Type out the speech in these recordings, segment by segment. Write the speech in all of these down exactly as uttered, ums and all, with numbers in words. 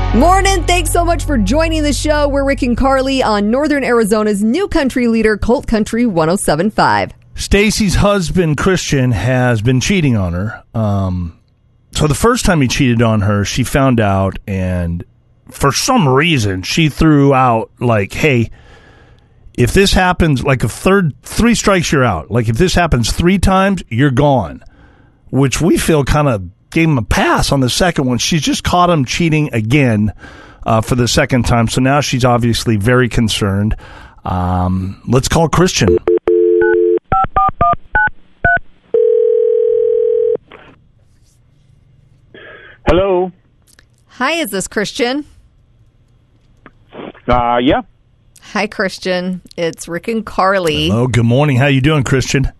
Morning. Thanks so much for joining the show. We're Rick and Carly on Northern Arizona's new country leader, Colt Country one oh seven point five. Stacy's husband, Christian, has been cheating on her. Um, so the first time he cheated on her, she found out, and for some reason, she threw out, like, hey, if this happens, like a third, three strikes, you're out. Like, if this happens three times, you're gone. Which we feel kind of gave him a pass on the second one. She's just caught him cheating again uh, for the second time. So now she's obviously very concerned. Um, let's call Christian. Hello. Hi, is this Christian? Uh, yeah. Hi, Christian. It's Rick and Carly. Hello, good morning. How you doing, Christian?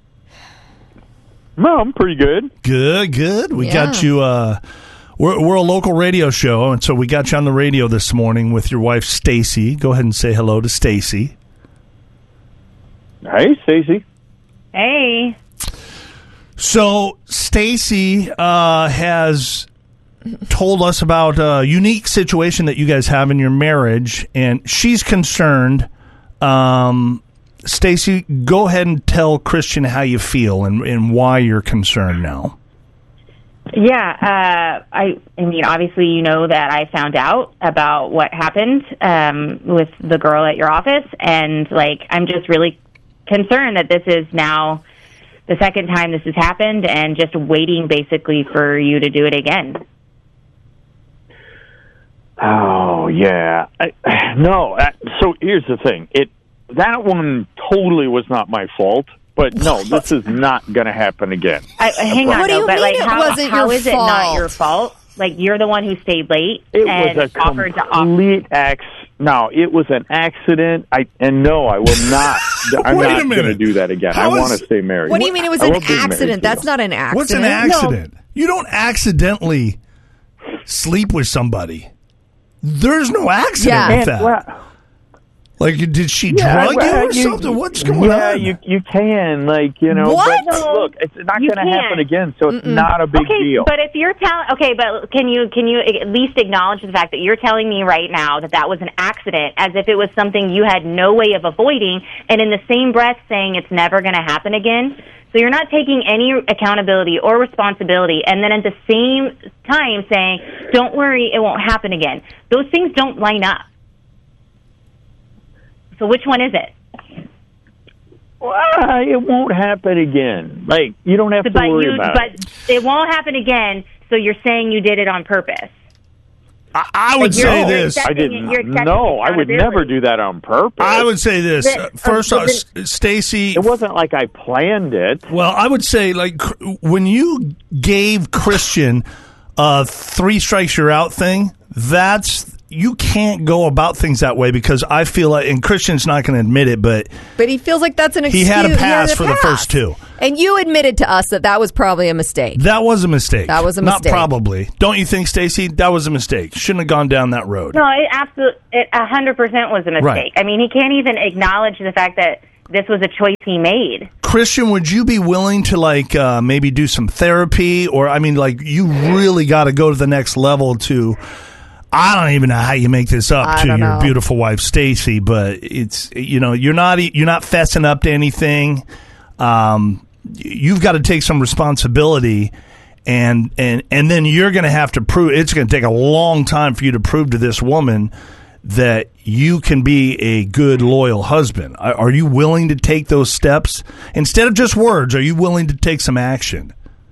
No, I'm pretty good. Good, good. We Yeah. got you. Uh, we're we're a local radio show, and so we got you on the radio this morning with your wife, Stacy. Go ahead and say hello to Stacy. Hey, Stacy. Hey. So Stacy uh, has told us about a unique situation that you guys have in your marriage, and she's concerned. Um, Stacy, go ahead and tell Christian how you feel and, and why you're concerned now. Yeah, uh, I, I mean, obviously, you know that I found out about what happened um, with the girl at your office, and like, I'm just really concerned that this is now the second time this has happened, and just waiting basically for you to do it again. Oh, yeah. I, no, uh, so here's the thing. It that one totally was not my fault, but no, this is not going to happen again. I, hang on, What do though, you but mean like, it how, wasn't how your is it not fault? your fault? Like, you're the one who stayed late It and was a offered to offer. complete acc. No, it was an accident. I and no, I will not. I'm Wait a not going to minute. do that again. How I want is- to stay married. What do you mean it was I an won't be married to accident? you. That's not an accident. What's an accident? You don't accidentally sleep with somebody. There's no accident Yeah. with And, that. well, Like, did she Yeah, drug well, you or you- something? What's going yeah, on? you you can, like, you know. What? But look, it's not You going to happen can't. again, so it's not a big okay, deal. but if you're telling, okay, but can you can you at least acknowledge the fact that you're telling me right now that that was an accident, as if it was something you had no way of avoiding, and in the same breath saying it's never going to happen again? So you're not taking any accountability or responsibility, and then at the same time saying, "Don't worry, it won't happen again." Those things don't line up. So which one is it? Well, it won't happen again. Like, you don't have to But worry you, about but it. it won't happen again. So you're saying you did it on purpose. I, I would Like, you're say always this. that- I didn't. you're accepting No, I would never accountability. do that on purpose. I would say this. But- Uh, First uh, off, but Stacy. It wasn't like I planned it. Well, I would say, like, cr- when you gave Christian a three strikes you're out thing, that's, you can't go about things that way, because I feel like, and Christian's not going to admit it, but But he feels like that's an he excuse. had a pass a for the pass. first two. And you admitted to us that that was probably a mistake. That was a mistake. That was a Not mistake. probably. Don't you think, Stacy? That was a mistake. Shouldn't have gone down that road. No, it absolutely, it a hundred percent was a mistake. Right. I mean, he can't even acknowledge the fact that this was a choice he made. Christian, would you be willing to, like, uh, maybe do some therapy? Or, I mean, like, you really got to go to the next level to, I don't even know how you make this up I to don't your know. beautiful wife, Stacy, but it's, you know, you're not, you're not fessing up to anything. Um, you've got to take some responsibility, and, and, and then you're going to have to prove, it's going to take a long time for you to prove to this woman that you can be a good, loyal husband. Are, are you willing to take those steps? Instead of just words, are you willing to take some action?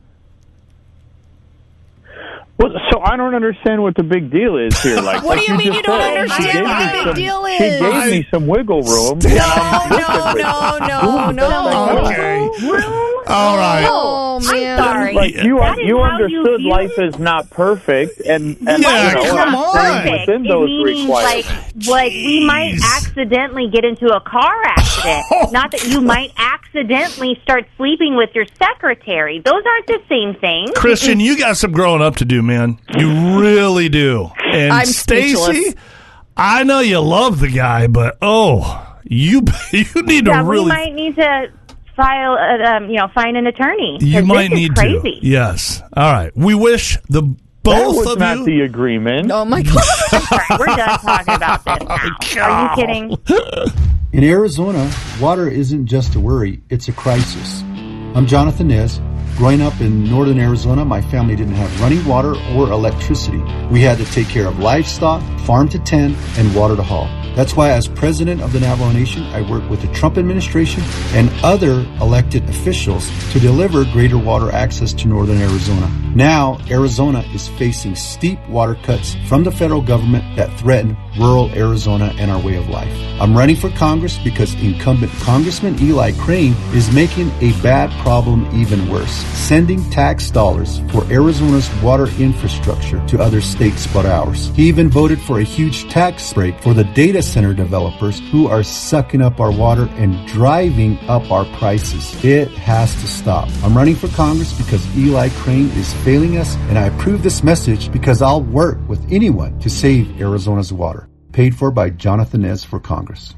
Well, so I don't understand what the big deal is here. Like, What like do you mean just you don't said, understand she gave what me the big some- deal She is? gave me some wiggle room. No, no, no, no, no. Okay. Room? All right. Oh, man. I'm sorry. Like, you That is you how you understood view life it? is not perfect, and, and Yeah, you know, come I'm on. staying Perfect. within It those means like, requirements. like we might Jeez. accidentally get into a car accident. Not that you might accidentally start sleeping with your secretary. Those aren't the same thing. Christian, you got some growing up to do, man. You really do. And I'm Stacy, speechless. I know you love the guy, but oh, you you need Yeah, to really. we might need to file, uh, um, you know, find an attorney. 'cause You might this is need crazy. to. Yes. All right. We wish the Both that was of not you? the agreement. Oh, my God. All right, we're done talking about this now. Are you kidding? In Arizona, water isn't just a worry, it's a crisis. I'm Jonathan Nez. Growing up in northern Arizona, my family didn't have running water or electricity. We had to take care of livestock, farm to tend, and water to haul. That's why as president of the Navajo Nation, I work with the Trump administration and other elected officials to deliver greater water access to northern Arizona. Now, Arizona is facing steep water cuts from the federal government that threaten rural Arizona and our way of life. I'm running for Congress because incumbent Congressman Eli Crane is making a bad problem even worse, sending tax dollars for Arizona's water infrastructure to other states but ours. He even voted for a huge tax break for the data center developers who are sucking up our water and driving up our prices. It has to stop. I'm running for Congress because Eli Crane is failing us, and I approve this message because I'll work with anyone to save Arizona's water. Paid for by Jonathan Nez for Congress.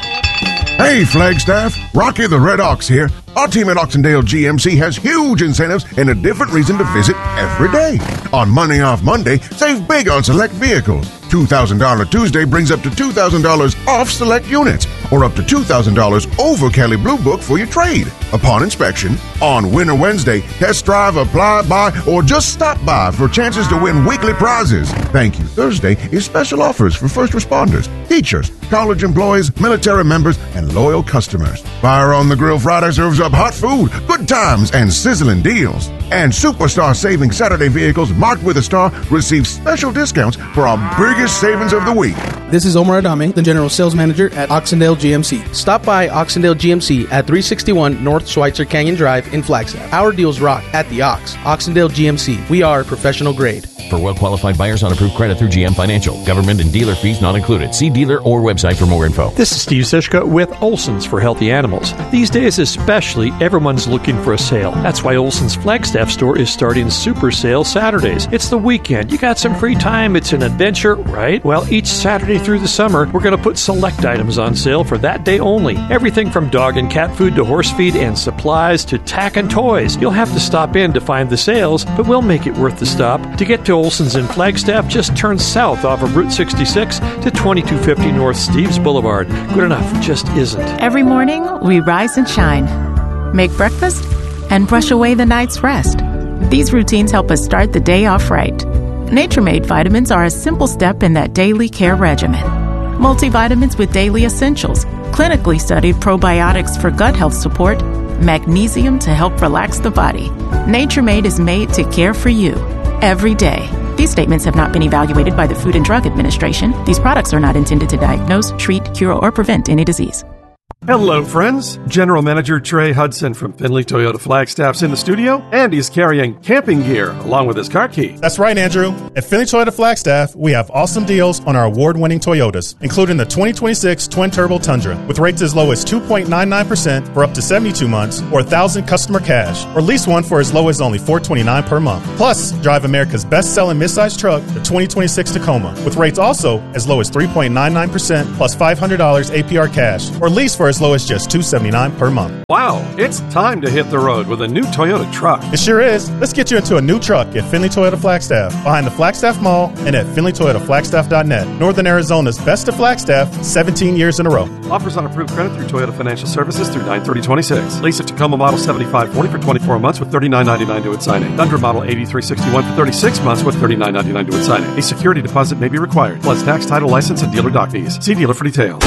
Hey, Flagstaff, Rocky the Red Ox here. Our team at Oxendale G M C has huge incentives and a different reason to visit every day. On Money Off Monday, save big on select vehicles. two thousand dollars Tuesday brings up to two thousand dollars off select units, or up to two thousand dollars over Kelley Blue Book for your trade. Upon inspection, on Winter Wednesday, test drive, apply, buy, or just stop by for chances to win weekly prizes. Thank You Thursday is special offers for first responders, teachers, college employees, military members, and loyal customers. Fire on the Grill Friday serves up hot food, good times, and sizzling deals. And Superstar Saving Saturday vehicles marked with a star receive special discounts for our biggest savings of the week. This is Omar Adame, the General Sales Manager at Oxendale G M C. Stop by Oxendale G M C at three sixty-one North Schweitzer Canyon Drive in Flagstaff. Our deals rock at the Ox. Oxendale G M C. We are professional grade. For well-qualified buyers on approved credit through G M Financial. Government and dealer fees not included. See dealer or website for more info. This is Steve Sischka with Olson's for Healthy Animals. These days especially, everyone's looking for a sale. That's why Olson's Flagstaff store is starting Super Sale Saturdays. It's the weekend. You got some free time. It's an adventure, right? Well, each Saturday through the summer, we're going to put select items on sale for that day only. Everything from dog and cat food to horse feed and supplies to tack and toys. You'll have to stop in to find the sales, but we'll make it worth the stop. To get to Olson's in Flagstaff, just turn south off of Route sixty-six to twenty-two fifty North Steves Boulevard. Good enough just isn't. Every morning, we rise and shine, make breakfast, and brush away the night's rest. These routines help us start the day off right. Nature-Made vitamins are a simple step in that daily care regimen. Multivitamins with daily essentials, clinically studied probiotics for gut health support, magnesium to help relax the body. Nature-Made is made to care for you every day. These statements have not been evaluated by the Food and Drug Administration. These products are not intended to diagnose, treat, cure, or prevent any disease. Hello, friends. General Manager Trey Hudson from Findlay Toyota Flagstaff's in the studio, and he's carrying camping gear along with his car key. That's right, Andrew. At Findlay Toyota Flagstaff, we have awesome deals on our award-winning Toyotas, including the twenty twenty-six Twin-Turbo Tundra, with rates as low as two point nine nine percent for up to seventy-two months, or one thousand customer cash, or lease one for as low as only four hundred twenty-nine dollars per month. Plus, drive America's best-selling midsize truck, the twenty twenty-six Tacoma, with rates also as low as three point nine nine percent plus five hundred dollars A P R cash, or lease for as low as just two hundred seventy-nine dollars per month. Wow, it's time to hit the road with a new Toyota truck. It sure is. Let's get you into a new truck at Findlay Toyota Flagstaff, behind the Flagstaff Mall and at Findlay Toyota Flagstaff dot net. Northern Arizona's best of Flagstaff, seventeen years in a row. Offers on approved credit through Toyota Financial Services through nine thirty twenty-six. Lease a Tacoma Model seventy-five forty for twenty-four months with thirty-nine ninety-nine to its signing. Tundra Model eighty-three sixty-one for thirty-six months with thirty-nine ninety-nine to its signing. A security deposit may be required, plus tax, title, license, and dealer dock fees. See dealer for details.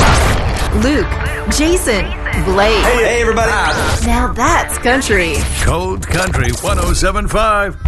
Luke, Jason, Blake. Hey, hey everybody. Now that's country. Cold Country one oh seven point five.